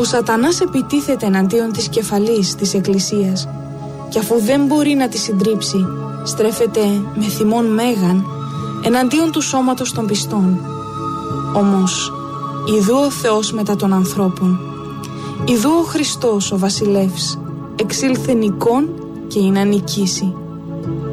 Ο Σατανάς επιτίθεται εναντίον της κεφαλής της Εκκλησίας και αφού δεν μπορεί να τη συντρίψει, στρέφεται με θυμόν μέγαν εναντίον του σώματος των πιστών. Όμως, ιδού ο Θεός μετά των ανθρώπων, ιδού ο Χριστός ο βασιλεύς, εξήλθε νικών και είναι να νικήσει.